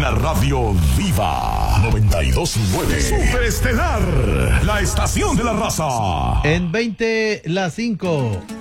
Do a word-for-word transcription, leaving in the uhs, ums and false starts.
Una radio viva. noventa y dos punto nueve. Superestelar. La estación de la raza. En veinte las cinco.